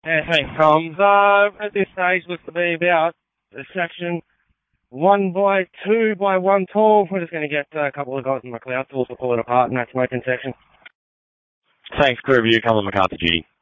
Yeah, thanks, Tom. At this stage, looks to be about a section 1 by 2 by 1 tall. We're just going to get a couple of guys in McLeod tools to pull it apart in that smoking section. Thanks, crew review, Colin MacArthur duty.